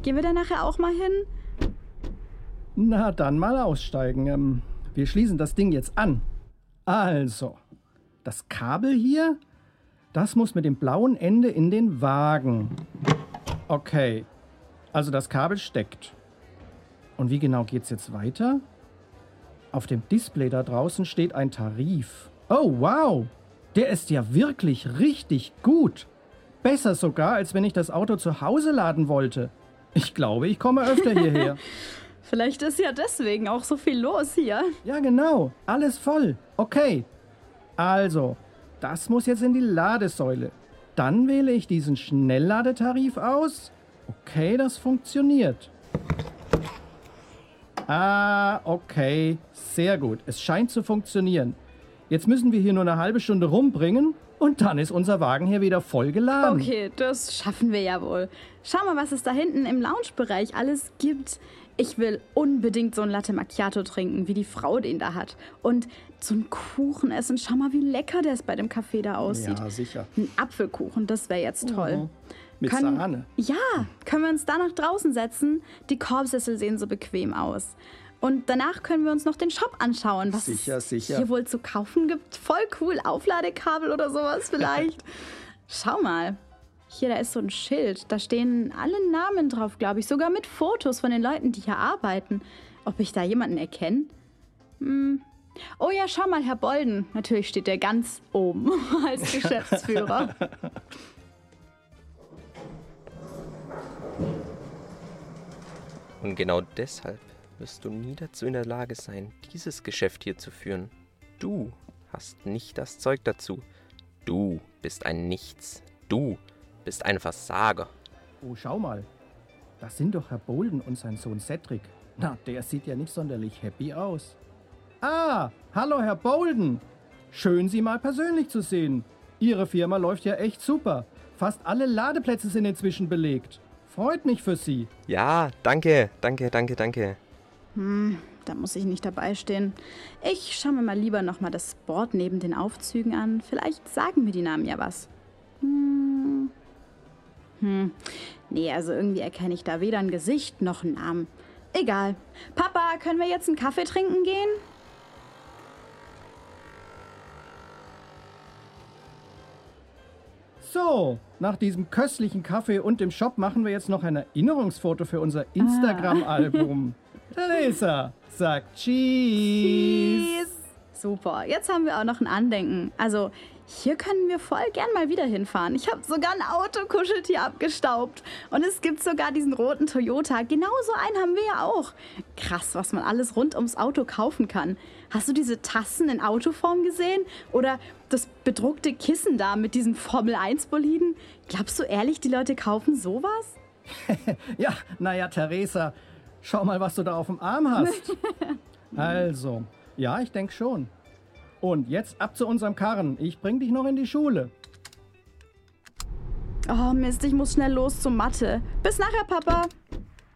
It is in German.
Gehen wir da nachher auch mal hin? Na, dann mal aussteigen. Wir schließen das Ding jetzt an. Also, das Kabel hier, das muss mit dem blauen Ende in den Wagen. Okay, also das Kabel steckt. Und wie genau geht's jetzt weiter? Auf dem Display da draußen steht ein Tarif. Oh, wow! Der ist ja wirklich richtig gut. Besser sogar, als wenn ich das Auto zu Hause laden wollte. Ich glaube, ich komme öfter hierher. Vielleicht ist ja deswegen auch so viel los hier. Ja, genau. Alles voll. Okay. Also, das muss jetzt in die Ladesäule. Dann wähle ich diesen Schnellladetarif aus. Okay, das funktioniert. Ah, okay. Sehr gut. Es scheint zu funktionieren. Jetzt müssen wir hier nur eine halbe Stunde rumbringen und dann ist unser Wagen hier wieder voll geladen. Okay, das schaffen wir ja wohl. Schau mal, was es da hinten im Lounge-Bereich alles gibt. Ich will unbedingt so ein Latte Macchiato trinken, wie die Frau den da hat. Und so einen Kuchen essen. Schau mal, wie lecker der bei dem Café da aussieht. Ja, sicher. Ein Apfelkuchen, das wäre jetzt toll. Mit Sahne. Ja, können wir uns da nach draußen setzen? Die Korbsessel sehen so bequem aus. Und danach können wir uns noch den Shop anschauen, was es hier wohl zu kaufen gibt. Voll cool, Aufladekabel oder sowas vielleicht. Schau mal, hier, da ist so ein Schild. Da stehen alle Namen drauf, glaube ich. Sogar mit Fotos von den Leuten, die hier arbeiten. Ob ich da jemanden erkenne? Oh ja, schau mal, Herr Bolden. Natürlich steht der ganz oben als Geschäftsführer. Und genau deshalb wirst du nie dazu in der Lage sein, dieses Geschäft hier zu führen. Du hast nicht das Zeug dazu. Du bist ein Nichts. Du bist ein Versager. Oh, schau mal. Das sind doch Herr Bolden und sein Sohn Cedric. Na, der sieht ja nicht sonderlich happy aus. Ah, hallo Herr Bolden. Schön, Sie mal persönlich zu sehen. Ihre Firma läuft ja echt super. Fast alle Ladeplätze sind inzwischen belegt. Freut mich für Sie. Ja, danke. Da muss ich nicht dabei stehen. Ich schaue mir mal lieber nochmal das Board neben den Aufzügen an. Vielleicht sagen mir die Namen ja was. Nee, also irgendwie erkenne ich da weder ein Gesicht noch einen Namen. Egal. Papa, können wir jetzt einen Kaffee trinken gehen? So, nach diesem köstlichen Kaffee und dem Shop machen wir jetzt noch ein Erinnerungsfoto für unser Instagram-Album. Theresa sagt Cheese. Super, jetzt haben wir auch noch ein Andenken. Also, hier können wir voll gern mal wieder hinfahren. Ich habe sogar ein Autokuscheltier abgestaubt. Und es gibt sogar diesen roten Toyota. Genau so einen haben wir ja auch. Krass, was man alles rund ums Auto kaufen kann. Hast du diese Tassen in Autoform gesehen? Oder das bedruckte Kissen da mit diesen Formel-1-Boliden? Glaubst du ehrlich, die Leute kaufen sowas? Ja, naja, Theresa, schau mal, was du da auf dem Arm hast. Also, ja, ich denke schon. Und jetzt ab zu unserem Karren. Ich bring dich noch in die Schule. Oh Mist, ich muss schnell los zur Mathe. Bis nachher, Papa.